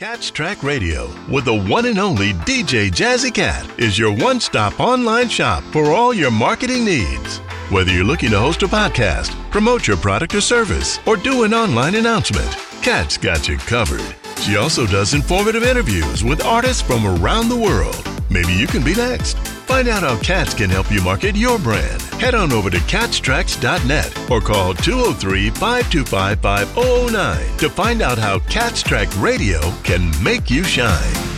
Cats Track Radio with the one and only DJ Jazzy Cat is your one-stop online shop for all your marketing needs. Whether you're looking to host a podcast, promote your product or service, or do an online announcement, Cat's got you covered. She also does informative interviews with artists from around the world. Maybe you can be next. Find out how Cats can help you market your brand. Head on over to catstracks.net or call 203-525-5009 to find out how Cats Track Radio can make you shine.